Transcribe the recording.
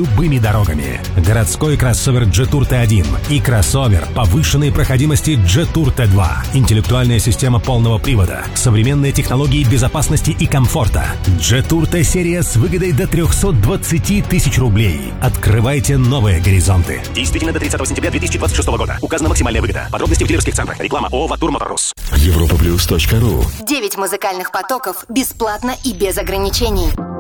любыми дорогами. Городской кроссовер Jetour T1 и кроссовер повышенной проходимости Jetour T2. Интеллектуальная система полного привода, современные технологии безопасности и комфорта. Jetour T-серия с выгодой до 320 тысяч рублей. Открывайте новые горизонты. Действительно до 30 сентября 2026 года. Указана максимальная выгода. Подробности в дилерских центрах. Реклама ООО «Ватур Моторус». Europaplus.ru 9 музыкальных потоков бесплатно и без ограничений.